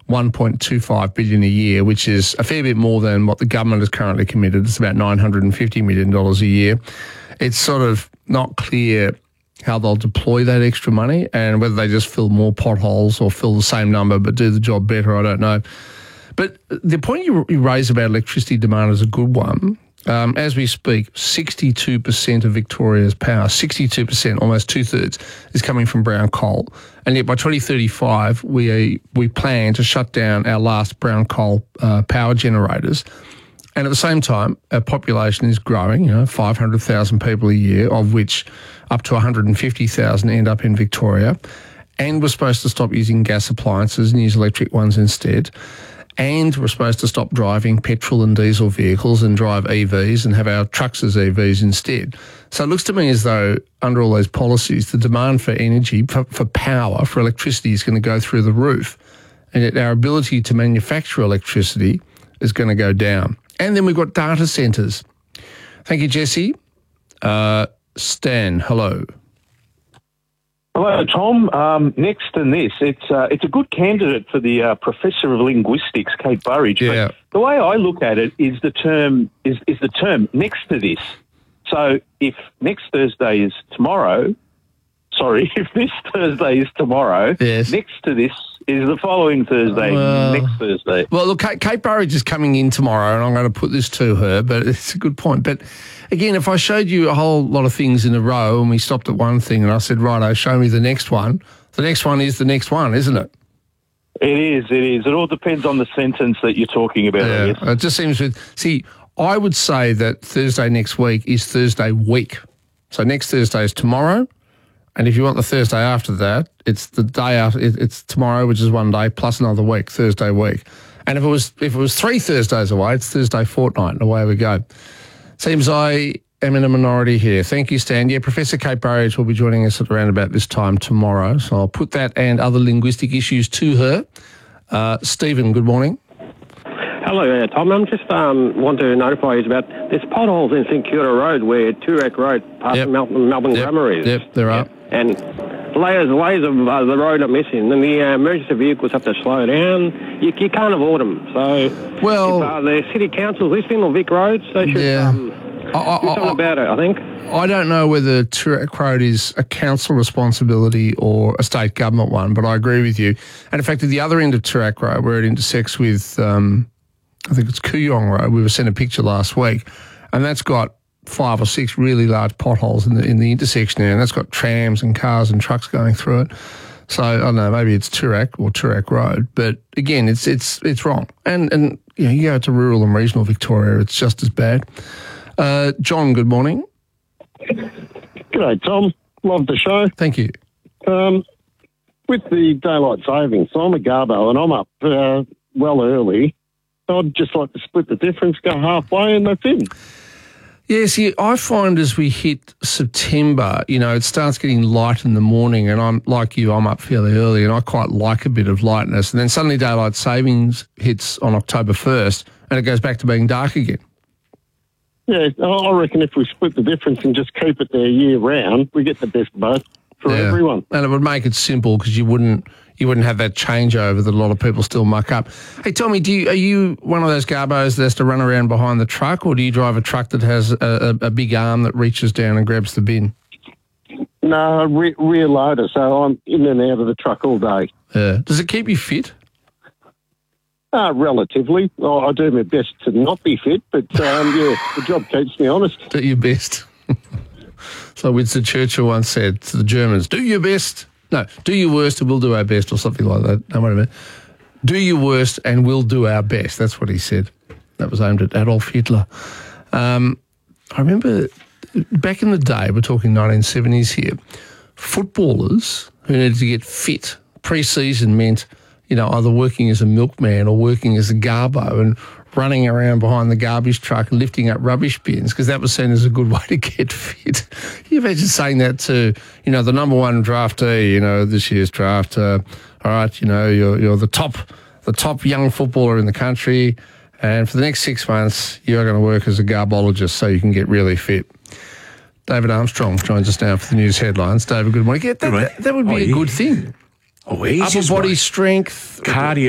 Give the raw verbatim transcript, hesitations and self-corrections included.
one point two five billion dollars a year, which is a fair bit more than what the government has currently committed. It's about nine hundred fifty million dollars a year. It's sort of not clear how they'll deploy that extra money and whether they just fill more potholes or fill the same number but do the job better, I don't know. But the point you, you raise about electricity demand is a good one. Um, as we speak, sixty-two percent of Victoria's power, sixty-two percent, almost two-thirds, is coming from brown coal. And yet by twenty thirty-five, we we plan to shut down our last brown coal uh, power generators. And at the same time, our population is growing, you know, five hundred thousand people a year, of which up to one hundred fifty thousand end up in Victoria. And we're supposed to stop using gas appliances and use electric ones instead. And we're supposed to stop driving petrol and diesel vehicles and drive E Vs and have our trucks as E Vs instead. So it looks to me as though under all those policies, the demand for energy, for, for power, for electricity is going to go through the roof. And yet our ability to manufacture electricity is going to go down. And then we've got data centres. Thank you, Jesse. Uh, Stan, hello. Hello, Tom. Um, next in this, it's uh, it's a good candidate for the uh, Professor of Linguistics, Kate Burridge. Yeah. But the way I look at it is the term is, is the term next to this. So if next Thursday is tomorrow, sorry, if this Thursday is tomorrow, yes. next to this is the following Thursday, well, next Thursday. Well, look, Kate, Kate Burridge is coming in tomorrow, and I'm going to put this to her, but it's a good point. But again, if I showed you a whole lot of things in a row and we stopped at one thing and I said, righto, show me the next one, the next one is the next one, isn't it? It is, it is. It all depends on the sentence that you're talking about, Yeah, I guess. it just seems with, see, I would say that Thursday next week is Thursday week. So next Thursday is tomorrow. And if you want the Thursday after that, it's the day after. It, it's tomorrow, which is one day plus another week, Thursday week. And if it was if it was three Thursdays away, it's Thursday fortnight, and away we go. Seems I am in a minority here. Thank you, Stan. Yeah, Professor Kate Burridge will be joining us at around about this time tomorrow. So I'll put that and other linguistic issues to her. Uh, Stephen, good morning. Hello there, Tom. I'm just um, want to notify you about there's potholes in St Kilda Road where Toorak Road past Yep. Melbourne, Melbourne Yep. Grammar is. Yep, there are. And layers, layers of uh, the road are missing, and the uh, emergency vehicles have to slow down. You, you can't avoid them. So, Well- if uh, the city council's listening, or Vic Roads, they should Yeah. um, I- I- do something I- about it, I think. I don't know whether Toorak Road is a council responsibility or a state government one, but I agree with you. And in fact, at the other end of Toorak Road, where it intersects with, um, I think it's Kooyong Road, we were sent a picture last week, and that's got five or six really large potholes in the in the intersection there, and that's got trams and cars and trucks going through it. So I don't know, maybe it's Toorak or Toorak Road, but again, it's it's it's wrong. And and you know, you go to rural and regional Victoria, it's just as bad. Uh, John, good morning. G'day, Tom. Love the show. Thank you. Um, with the daylight savings, so I'm a Garbo and I'm up uh, well early. I'd just like to split the difference, go halfway, and that's it. Yeah, see, I find as we hit September, you know, it starts getting light in the morning, and I'm like you, I'm up fairly early, and I quite like a bit of lightness. And then suddenly daylight savings hits on October first, and it goes back to being dark again. Yeah, I reckon if we split the difference and just keep it there year round, we get the best both for Yeah. everyone. And it would make it simple because you wouldn't you wouldn't have that changeover that a lot of people still muck up. Hey, tell me, do you, are you one of those garbos that has to run around behind the truck, or do you drive a truck that has a, a, a big arm that reaches down and grabs the bin? No, re- rear loader, so I'm in and out of the truck all day. Yeah. Does it keep you fit? Uh, relatively. Oh, I do my best to not be fit, but um, yeah, the job keeps me honest. Do your best. So Winston Churchill once said to the Germans, do your best. No, do your worst and we'll do our best, or something like that. No, wait a minute. Do your worst and we'll do our best. That's what he said. That was aimed at Adolf Hitler. Um, I remember back in the day, we're talking nineteen seventies here, footballers who needed to get fit pre-season meant, you know, either working as a milkman or working as a garbo and running around behind the garbage truck and lifting up rubbish bins, because that was seen as a good way to get fit. Can you imagine saying that to, you know, the number one draftee, you know, this year's draft, uh, all right, you know, you're you're the top the top young footballer in the country, and for the next six months you're going to work as a garbologist so you can get really fit. David Armstrong joins us now for the news headlines. David, good morning. Yeah, that, Good morning. that, that would be Oh, a yeah. good thing. Oh, easy Upper as body well. strength, Cardio.